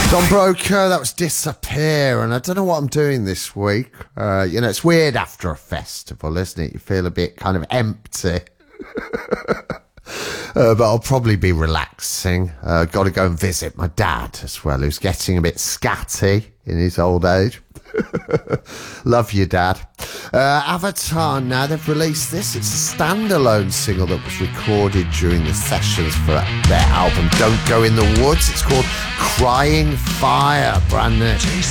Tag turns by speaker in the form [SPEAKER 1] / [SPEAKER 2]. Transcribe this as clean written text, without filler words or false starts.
[SPEAKER 1] Don Broker, that was Disappear, and I don't know what I'm doing this week. It's weird after a festival, isn't it? You feel a bit kind of empty. But I'll probably be relaxing. Got to go and visit my dad as well, who's getting a bit scatty in his old age. Love you, Dad. Avatar now, they've released this. It's a standalone single that was recorded during the sessions for their album Don't Go in the Woods. It's called Crying Fire, brand new.